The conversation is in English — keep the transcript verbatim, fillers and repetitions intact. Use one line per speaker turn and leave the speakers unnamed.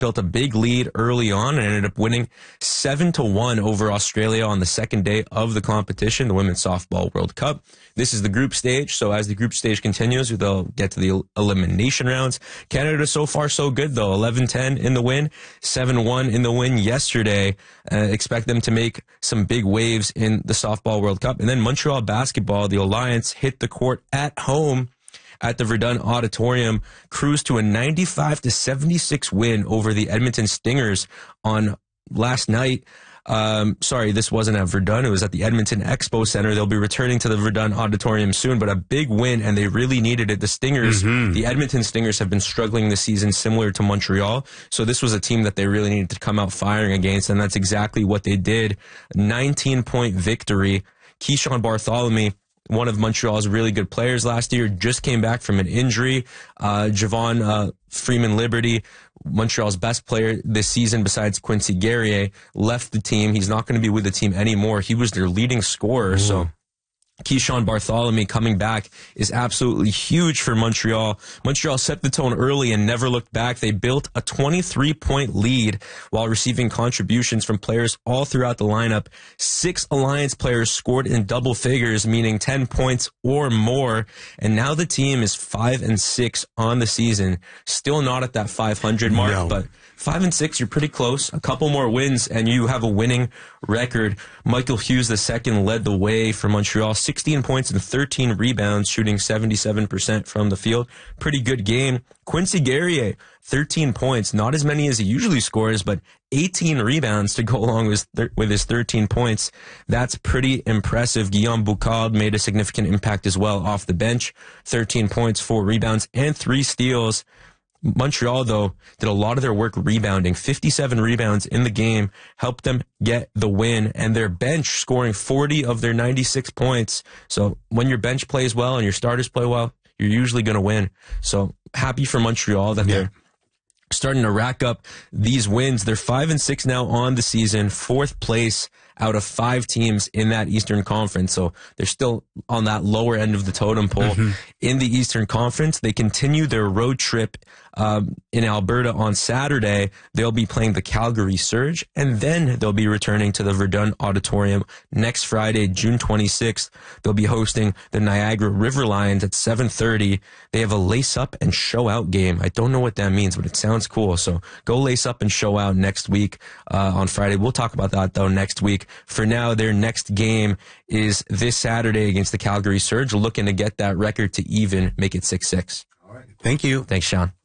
built a big lead early on and ended up winning seven to one over Australia on the second day of the competition, the Women's Softball World Cup. This is the group stage, so as the group stage continues, they'll get to the elimination rounds. Canada so far so good, though. eleven ten in the win, seven one in the win yesterday. Uh, expect them to make some big waves in the Softball World Cup. And then Montreal basketball, the Alliance, hit the court at home at the Verdun Auditorium, cruised to a ninety-five to seventy-six win over the Edmonton Stingers on last night. Um, sorry, this wasn't at Verdun. It was at the Edmonton Expo Center. They'll be returning to the Verdun Auditorium soon, but a big win, and they really needed it. The Stingers, mm-hmm. the Edmonton Stingers have been struggling this season, similar to Montreal. So this was a team that they really needed to come out firing against, and that's exactly what they did. nineteen-point victory. Keyshawn Bartholomew, one of Montreal's really good players last year, just came back from an injury. Uh, Javon uh, Freeman-Liberty, Montreal's best player this season besides Quincy Guerrier, left the team. He's not going to be with the team anymore. He was their leading scorer. Ooh. So Keyshawn Bartholomew coming back is absolutely huge for Montreal. Montreal set the tone early and never looked back. They built a twenty-three point lead while receiving contributions from players all throughout the lineup. Six Alliance players scored in double figures, meaning ten points or more. And now the team is five and six on the season. Still not at that five hundred mark, no. but five and six, you're pretty close. A couple more wins, and you have a winning record. Michael Hughes the second led the way for Montreal. sixteen points and thirteen rebounds, shooting seventy-seven percent from the field. Pretty good game. Quincy Guerrier, thirteen points. Not as many as he usually scores, but eighteen rebounds to go along with, with his thirteen points. That's pretty impressive. Guillaume Boucard made a significant impact as well off the bench. thirteen points, four rebounds, and three steals. Montreal, though, did a lot of their work rebounding. fifty-seven rebounds in the game helped them get the win, and their bench scoring forty of their ninety-six points. So when your bench plays well and your starters play well, you're usually going to win. So happy for Montreal that yeah. they're starting to rack up these wins. They're five and six now on the season, fourth place out of five teams in that Eastern Conference. So they're still on that lower end of the totem pole. Mm-hmm. In the Eastern Conference, they continue their road trip um, in Alberta on Saturday. They'll be playing the Calgary Surge, and then they'll be returning to the Verdun Auditorium next Friday, June twenty-sixth. They'll be hosting the Niagara River Lions at seven thirty. They have a lace up and show out game. I don't know what that means, but it sounds cool. So go lace up and show out next week uh, on Friday. We'll talk about that, though, next week. For now, their next game is this Saturday against the Calgary Surge, looking to get that record to even, make it six six.
All right. Thank you.
Thanks, Sean.